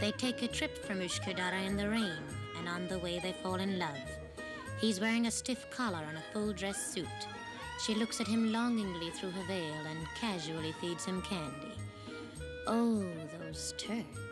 They take a trip from Ushkudara in the rain, and on the way they fall in love. He's wearing a stiff collar and a full-dress suit. She looks at him longingly through her veil and casually feeds him candy. Oh, those Turks.